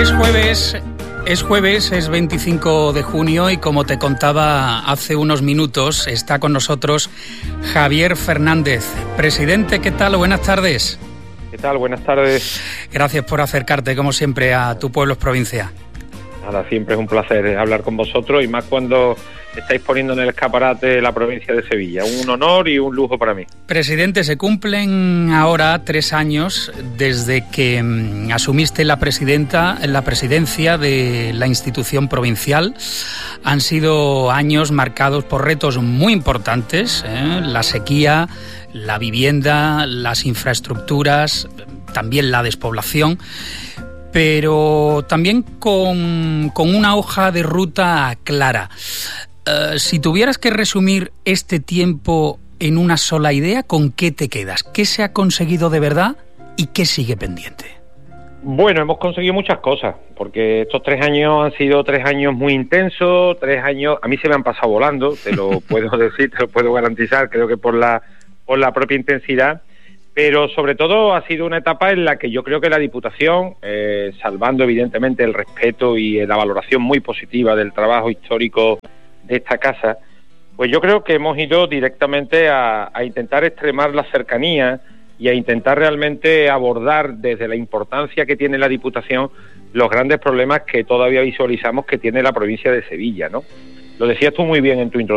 Es jueves, es 25 de junio y como te contaba hace unos minutos, está con nosotros Javier Fernández. Presidente, ¿qué tal? Buenas tardes. ¿Qué tal? Buenas tardes. Gracias por acercarte, como siempre, a Tu Pueblo es Provincia. Nada, siempre es un placer hablar con vosotros y más cuando estáis poniendo en el escaparate la provincia de Sevilla. Un honor y un lujo para mí. Presidente, se cumplen ahora 3 años desde que asumiste la presidencia de la institución provincial. Han sido años marcados por retos muy importantes, la sequía, la vivienda, las infraestructuras, también la despoblación, pero también con una hoja de ruta clara. Si tuvieras que resumir este tiempo en una sola idea, ¿con qué te quedas? ¿Qué se ha conseguido de verdad y qué sigue pendiente? Bueno, hemos conseguido muchas cosas, porque estos 3 años han sido 3 años muy intensos, 3 años, a mí se me han pasado volando, te lo puedo decir, te lo puedo garantizar, creo que por la propia intensidad, pero sobre todo ha sido una etapa en la que yo creo que la Diputación, salvando evidentemente el respeto y la valoración muy positiva del trabajo histórico de esta casa, pues yo creo que hemos ido directamente a intentar extremar la cercanía y a intentar realmente abordar desde la importancia que tiene la Diputación los grandes problemas que todavía visualizamos que tiene la provincia de Sevilla, ¿no? Lo decías tú muy bien en tu introducción.